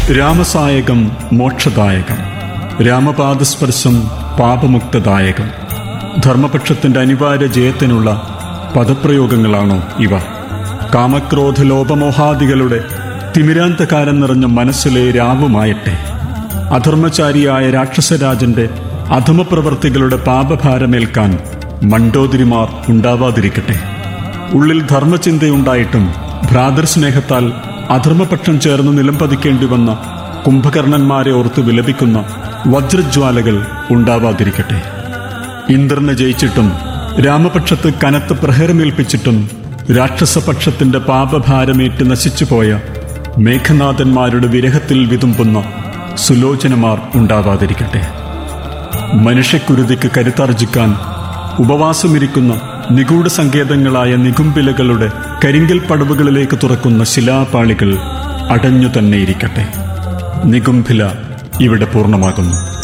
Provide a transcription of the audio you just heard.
രാമസായകം മോക്ഷദായകം, രാമപാദസ്പർശം പാപമുക്തദായകം. ധർമ്മപക്ഷത്തിന്റെ അനിവാര്യ ജയത്തിനുള്ള പദപ്രയോഗങ്ങളാണോ ഇവ? കാമക്രോധ ലോപമോഹാദികളുടെ തിമിരാന്തകാരം നിറഞ്ഞ മനസ്സിലെ രാവുമായട്ടെ. അധർമ്മചാരിയായ രാക്ഷസരാജന്റെ അധമപ്രവർത്തികളുടെ പാപഭാരമേൽക്കാൻ മണ്ടോതിരിമാർ ഉണ്ടാവാതിരിക്കട്ടെ. ഉള്ളിൽ ധർമ്മചിന്തയുണ്ടായിട്ടും ഭ്രാതൃസ്നേഹത്താൽ അധർമ്മപക്ഷം ചേർന്ന് നിലംപതിക്കേണ്ടി വന്ന കുംഭകർണന്മാരെ ഓർത്ത് വിലപിക്കുന്ന വജ്രജ്വാലകൾ ഉണ്ടാവാതിരിക്കട്ടെ. ഇന്ദ്രനെ ജയിച്ചിട്ടും രാമപക്ഷത്ത് കനത്ത പ്രഹരമേൽപ്പിച്ചിട്ടും രാക്ഷസപക്ഷത്തിന്റെ പാപഭാരമേറ്റ് നശിച്ചുപോയ മേഘനാഥന്മാരുടെ വിരഹത്തിൽ വിതുമ്പുന്ന സുലോചനമാർ ഉണ്ടാവാതിരിക്കട്ടെ. മനുഷ്യക്കുരുതിക്ക് കരുത്താർജിക്കാൻ ഉപവാസമിരിക്കുന്ന നിഗൂഢ സങ്കേതങ്ങളായ നികുംബിലകളുടെ കരിങ്കൽ പടവുകളിലേക്ക് തുറക്കുന്ന ശിലാപാളികൾ അടഞ്ഞു തന്നെയിരിക്കട്ടെ. നികുംഭില ഇവിടെ പൂർണ്ണമാകുന്നു.